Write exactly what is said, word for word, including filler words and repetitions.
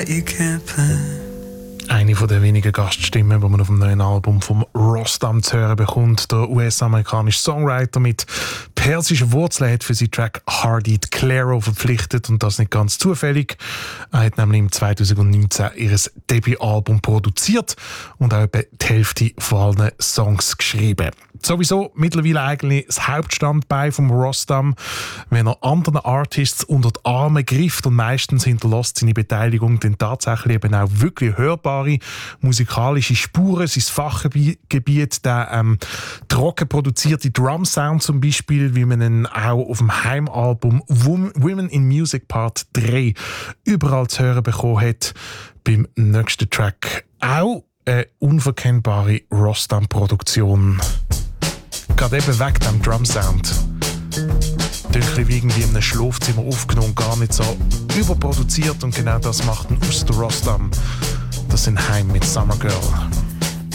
You can't plan. Eine von der wenigen Gaststimmen, die man auf dem neuen Album vom Rostam zu hören bekommt. Der U S-amerikanische Songwriter mit persischen Wurzeln hat für seinen Track Heartbeat Clairo verpflichtet und das nicht ganz zufällig. Er hat nämlich im zwanzig neunzehn ihr Debütalbum produziert und auch etwa die Hälfte von allen Songs geschrieben. Sowieso mittlerweile eigentlich das Hauptstandbein vom Rostam, wenn er anderen Artists unter die Arme greift, und meistens hinterlässt seine Beteiligung dann tatsächlich eben auch wirklich hörbare musikalische Spuren. Sein Fachgebiet, der ähm, trocken produzierte Drum-Sound zum Beispiel, wie man ihn auch auf dem Heimalbum Women in Music Part drei überall zu hören bekommen hat. Beim nächsten Track auch eine unverkennbare Rostam-Produktion. Gerade eben wegen dem Drum-Sound. Tönt wie irgendwie in einem Schlafzimmer aufgenommen, gar nicht so überproduziert, und genau das macht ihn aus der Rostam. Das sind Heim mit Summer Girl.